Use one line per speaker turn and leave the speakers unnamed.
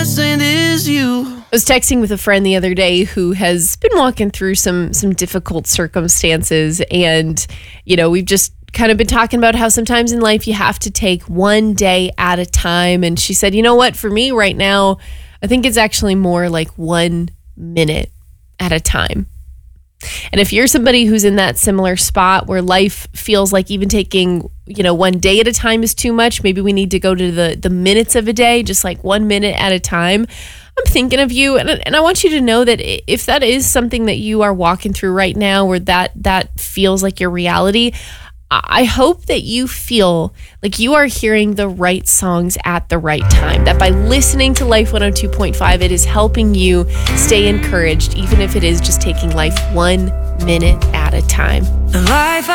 missing is you.
I was texting with a friend the other day who has been walking through some difficult circumstances, and we've just kind of been talking about how sometimes in life you have to take one day at a time. And she said, you know what, for me right now, I think it's actually more like 1 minute at a time. And if you're somebody who's in that similar spot where life feels like even taking, one day at a time is too much, maybe we need to go to the minutes of a day, just like 1 minute at a time. I'm thinking of you, and I want you to know that if that is something that you are walking through right now, where that feels like your reality, I hope that you feel like you are hearing the right songs at the right time, that by listening to Life 102.5, it is helping you stay encouraged, even if it is just taking life 1 minute at a time.
Life